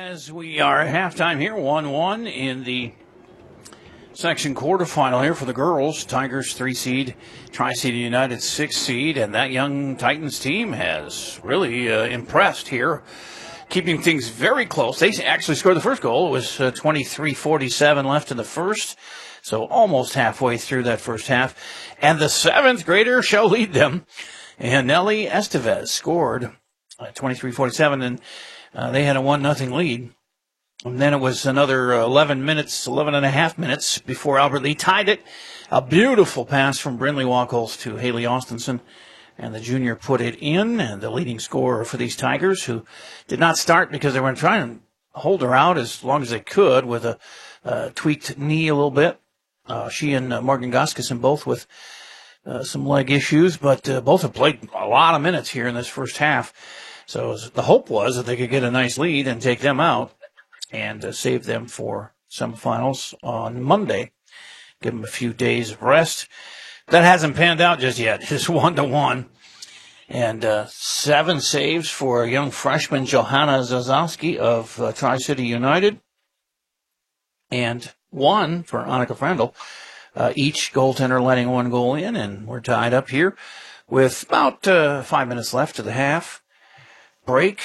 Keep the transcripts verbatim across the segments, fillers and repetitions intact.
As we are at halftime here, one one in the section quarterfinal here for the girls. Tigers three seed, Tri-City United six seed, and that young Titans team has really uh, impressed here, keeping things very close. They actually scored the first goal. It was uh, twenty-three forty-seven left in the first, so almost halfway through that first half. And the seventh grader shall lead them. And Nelly Estevez scored uh, twenty-three forty-seven, and uh, they had a one nothing lead. And then it was another eleven minutes, eleven and a half minutes before Albert Lee tied it. A beautiful pass from Brindley Wachholz to Haley Austinson, and the junior put it in. And the leading scorer for these Tigers, who did not start because they were trying to hold her out as long as they could with a uh, tweaked knee a little bit. Uh, she and uh, Morgan Goskeson both with uh, some leg issues, but uh, both have played a lot of minutes here in this first half. So the hope was that they could get a nice lead and take them out and uh, save them for semifinals on Monday. Give them a few days of rest. That hasn't panned out just yet. Just one to one. And uh, seven saves for young freshman Johanna Zazowski of uh, Tri-City United. And one for Annika Frendel. Uh, each goaltender letting one goal in, and we're tied up here with about uh, five minutes left to the half break.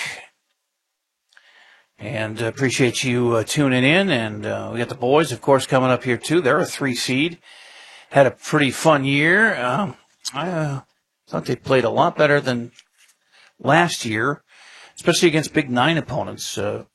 And uh, appreciate you uh, tuning in. And uh, we got the boys, of course, coming up here too. They're a three seed. Had a pretty fun year. Um, I uh, thought they played a lot better than last year, especially against Big Nine opponents. Uh,